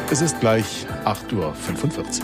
Es ist gleich 8:45 Uhr.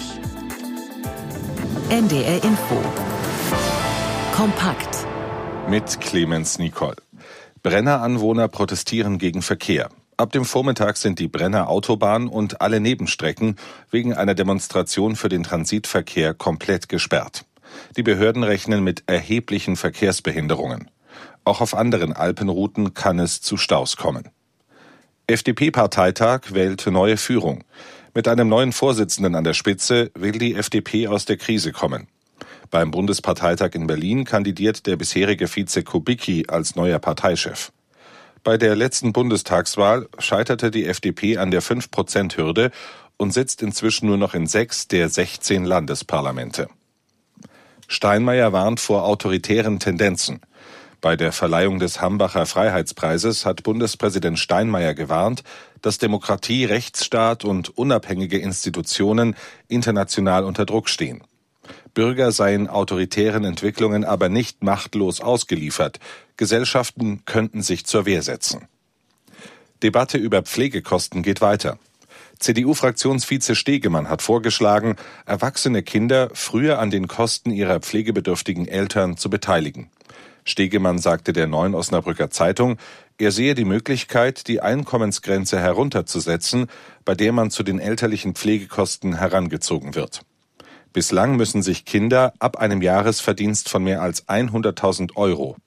NDR Info. Kompakt. Mit Clemens Nicol. Brenner Anwohner protestieren gegen Verkehr. Ab dem Vormittag sind die Brenner Autobahn und alle Nebenstrecken wegen einer Demonstration für den Transitverkehr komplett gesperrt. Die Behörden rechnen mit erheblichen Verkehrsbehinderungen. Auch auf anderen Alpenrouten kann es zu Staus kommen. FDP-Parteitag wählt neue Führung. Mit einem neuen Vorsitzenden an der Spitze will die FDP aus der Krise kommen. Beim Bundesparteitag in Berlin kandidiert der bisherige Vize Kubicki als neuer Parteichef. Bei der letzten Bundestagswahl scheiterte die FDP an der 5%-Hürde und sitzt inzwischen nur noch in 6 der 16 Landesparlamente. Steinmeier warnt vor autoritären Tendenzen. Bei der Verleihung des Hambacher Freiheitspreises hat Bundespräsident Steinmeier gewarnt, dass Demokratie, Rechtsstaat und unabhängige Institutionen international unter Druck stehen. Bürger seien autoritären Entwicklungen aber nicht machtlos ausgeliefert. Gesellschaften könnten sich zur Wehr setzen. Debatte über Pflegekosten geht weiter. CDU-Fraktionsvize Stegemann hat vorgeschlagen, erwachsene Kinder früher an den Kosten ihrer pflegebedürftigen Eltern zu beteiligen. Stegemann sagte der Neuen Osnabrücker Zeitung, er sehe die Möglichkeit, die Einkommensgrenze herunterzusetzen, bei der man zu den elterlichen Pflegekosten herangezogen wird. Bislang müssen sich Kinder ab einem Jahresverdienst von mehr als 100.000 €